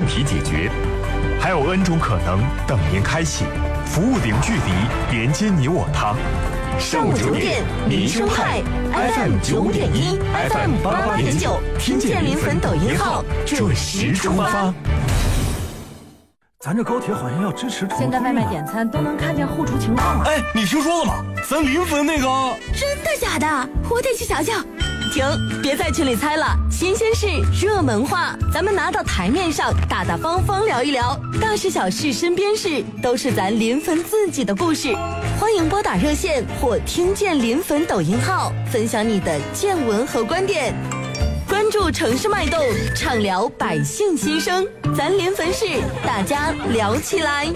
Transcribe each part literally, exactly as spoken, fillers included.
题解决，还有 N 种可能等您开启，服务零距离，连接你我他。 上午九点，民生派 F M 九五点一 ，F M 八八点九，听见临汾抖音号准时出发。 咱这高铁好像要支持重现在外卖点餐都能看见后厨情况了。 哎，你听说了吗？咱临汾那个…… 真的假的？我得去瞧瞧。停，别在群里猜了，新鲜事、热门话，咱们拿到台面上，大大方方聊一聊，大事小事、身边事，都是咱临汾自己的故事。欢迎拨打热线或听见临汾抖音号，分享你的见闻和观点。关注城市脉动，畅聊百姓心声，咱临汾事，大家聊起来。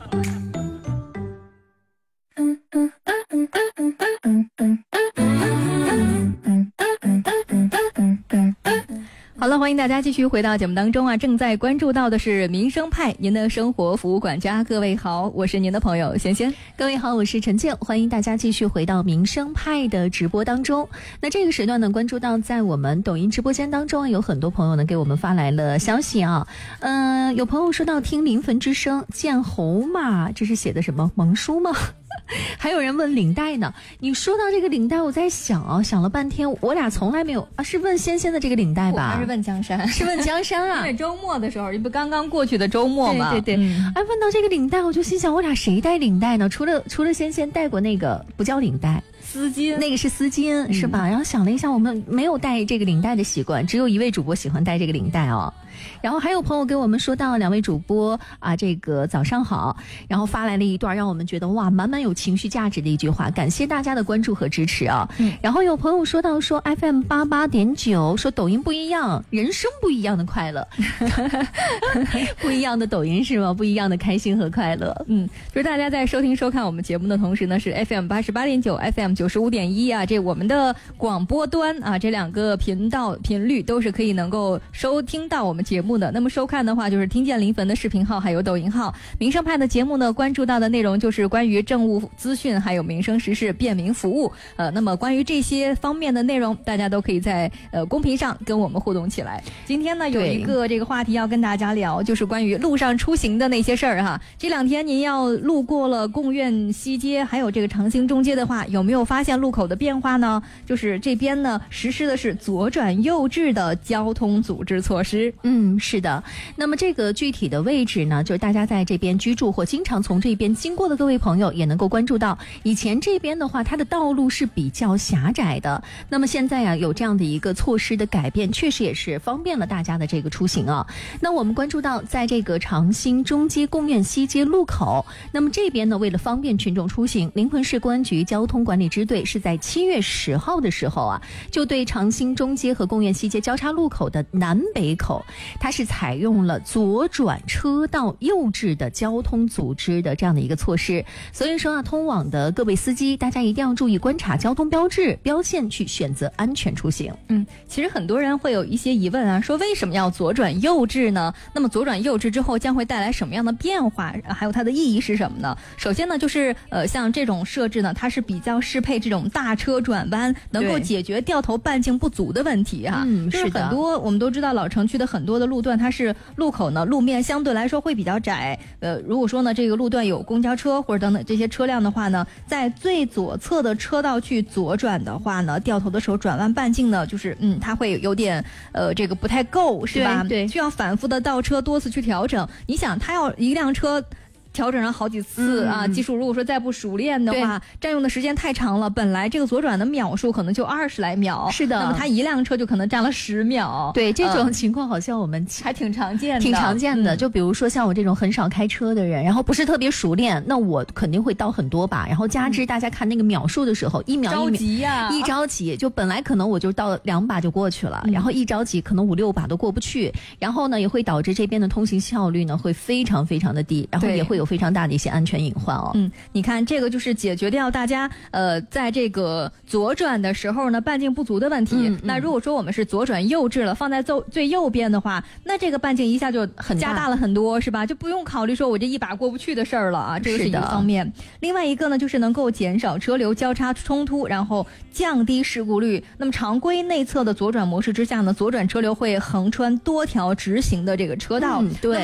好了，欢迎大家继续回到节目当中啊！正在关注到的是民生派，您的生活服务管家。各位好，我是您的朋友贤贤。 各位好，我是陈倩，欢迎大家继续回到民生派的直播当中。那这个时段呢，关注到在我们抖音直播间当中，有很多朋友呢给我们发来了消息啊。嗯、呃，有朋友说到听临汾之声见猴嘛，这是写的什么蒙书吗？还有人问领带呢。你说到这个领带，我在想啊，想了半天，我俩从来没有啊，是问仙仙的这个领带吧？ 还是问江山？ 是问江山啊？ 因为周末的时候，你不刚刚过去的周末嘛？ 对对对。嗯、哎，问到这个领带，我就心想，我俩谁戴领带呢？除了除了仙仙戴过那个不叫领带。 丝巾， 那个是丝巾、嗯、是吧？然后想了一下，我们没有戴这个领带的习惯，只有一位主播喜欢戴这个领带哦。然后还有朋友给我们说到，两位主播啊，这个早上好，然后发来了一段让我们觉得哇，满满有情绪价值的一句话，感谢大家的关注和支持啊。嗯、然后有朋友说到说 F M 八八点九，说抖音不一样，人生不一样的快乐，不一样的抖音是吗？不一样的开心和快乐。 嗯，就是大家在收听收看我们节目的同时呢，是 F M 八十八点九 ，F M 九十五点一啊，这我们的广播端啊，这两个频道频率都是可以能够收听到我们节目的。那么收看的话，就是听见临汾的视频号还有抖音号。民生派的节目呢，关注到的内容就是关于政务资讯还有民生时事便民服务。呃，那么关于这些方面的内容，大家都可以在呃公屏上跟我们互动起来。今天呢，有一个这个话题要跟大家聊，就是关于路上出行的那些事儿哈。这两天您要路过了贡院西街还有这个长兴中街的话，有没有发现路口的变化呢？就是这边呢实施的是左转右置的交通组织措施。 嗯，是的。那么这个具体的位置呢，就是大家在这边居住或经常从这边经过的各位朋友也能够关注到，以前这边的话它的道路是比较狭窄的，那么现在啊有这样的一个措施的改变，确实也是方便了大家的这个出行啊。那我们关注到在这个长兴中街贡院西街路口，那么这边呢为了方便群众出行，临汾市公安局交通管理支队是在七月十号的时候啊，就对长兴中街和贡院西街交叉路口的南北口，它是采用了左转车道右置的交通组织的这样的一个措施。所以说啊，通往的各位司机，大家一定要注意观察交通标志标线，去选择安全出行。 嗯，其实很多人会有一些疑问啊，说为什么要左转右置呢？那么左转右置之后将会带来什么样的变化？还有它的意义是什么呢？首先呢，就是呃，像这种设置呢，它是比较适配这种大车转弯，能够解决掉头半径不足的问题哈、啊。 嗯， 就是很多我们都知道老城区的很多的路段，它是路口呢路面相对来说会比较窄。呃，如果说呢这个路段有公交车或者等等这些车辆的话呢，在最左侧的车道去左转的话呢，掉头的时候转弯半径呢，就是嗯，它会有点呃这个不太够，是吧？ 对，对需要反复的倒车多次去调整。你想，它要一辆车调整上好几次、嗯、啊，技术如果说再不熟练的话，占用的时间太长了。本来这个左转的秒数可能就二十来秒， 是的， 那么它一辆车就可能占了十秒。 对，这种情况好像我们、 呃、还挺常见的， 挺常见的、嗯。就比如说像我这种很少开车的人，然后不是特别熟练，那我肯定会倒很多把，然后加之大家看那个秒数的时候，嗯、一秒一秒着急呀、啊， 一着急，就本来可能我就倒两把就过去了、嗯，然后一着急可能五六把都过不去，然后呢也会导致这边的通行效率呢会非常非常的低，然后也会有非常大的一些安全隐患哦。 嗯，你看这个就是解决掉大家呃在这个左转的时候呢半径不足的问题。嗯嗯、那如果说我们是左转右置了，放在最最右边的话，那这个半径一下就很加大了很多，是吧？就不用考虑说我这一把过不去的事儿了啊，这个是一个方面。另外一个呢，就是能够减少车流交叉冲突，然后降低事故率。那么常规内侧的左转模式之下呢，左转车流会横穿多条直行的这个车道。 嗯、对。